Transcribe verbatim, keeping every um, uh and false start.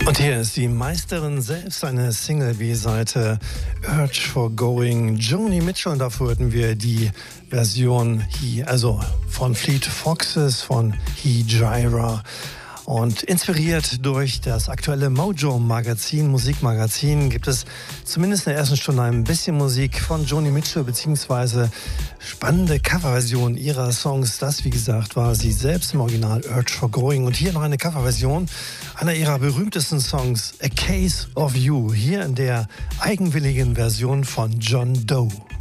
Und hier ist die Meisterin selbst, eine Single-B-Seite, Urge for Going, Joni Mitchell. Und dafür hörten wir die Version He, also von Fleet Foxes, von He Gyra. Und inspiriert durch das aktuelle Mojo-Magazin, Musikmagazin, gibt es zumindest in der ersten Stunde ein bisschen Musik von Joni Mitchell, beziehungsweise spannende Coverversion ihrer Songs. Das, wie gesagt, war sie selbst im Original, Urge for Going. Und hier noch eine Coverversion einer ihrer berühmtesten Songs, A Case of You, hier in der eigenwilligen Version von John Doe.